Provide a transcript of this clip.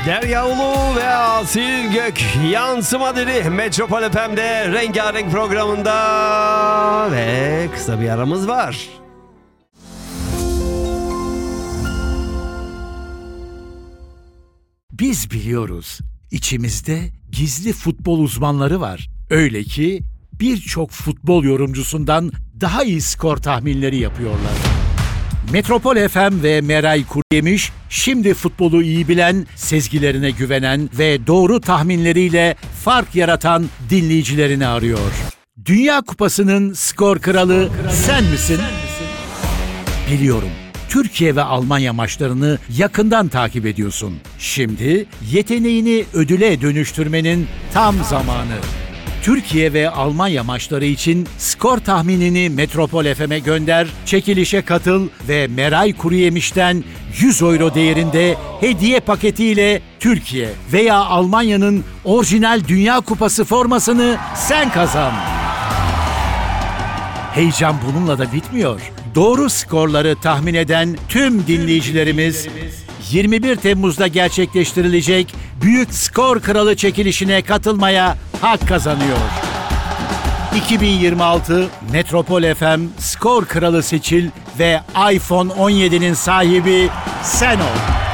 Derya Ulu ve Asil Gök Yansıma Dili Metropol FM'de rengarenk programında ve kısa bir aramız var. Biz biliyoruz, içimizde gizli futbol uzmanları var. Öyle ki birçok futbol yorumcusundan daha iyi skor tahminleri yapıyorlar. Metropol FM ve Meray Kuruyemiş, şimdi futbolu iyi bilen, sezgilerine güvenen ve doğru tahminleriyle fark yaratan dinleyicilerini arıyor. Dünya Kupası'nın skor kralı sen misin? Biliyorum. Türkiye ve Almanya maçlarını yakından takip ediyorsun. Şimdi yeteneğini ödüle dönüştürmenin tam zamanı. Türkiye ve Almanya maçları için skor tahminini Metropol FM'e gönder, çekilişe katıl ve Meray Kuruyemiş'ten 100 euro değerinde hediye paketiyle Türkiye veya Almanya'nın orijinal Dünya Kupası formasını sen kazan. Heyecan bununla da bitmiyor. Doğru skorları tahmin eden tüm dinleyicilerimiz 21 Temmuz'da gerçekleştirilecek Büyük Skor Kralı çekilişine katılmaya hak kazanıyor. 2026 Metropol FM Skor Kralı seçil ve iPhone 17'nin sahibi sen ol.